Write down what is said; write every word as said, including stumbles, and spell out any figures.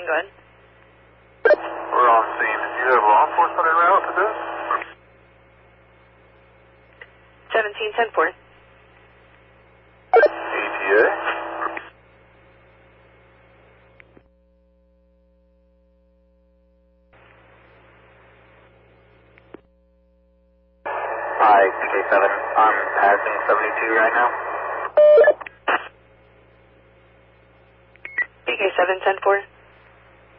go ahead. We're on scene. Do you have law enforcement en route to this? seventeen ten four. E T A? Hi, C K seven. I'm passing seventy-two right now. C K seven ten four.